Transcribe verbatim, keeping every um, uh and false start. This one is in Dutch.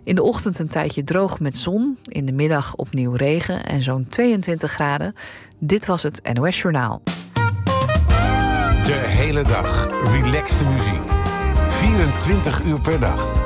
In de ochtend een tijdje droog met zon. In de middag opnieuw regen en zo'n tweeëntwintig graden. Dit was het N O S Journaal. De hele dag relaxte muziek. vierentwintig uur per dag.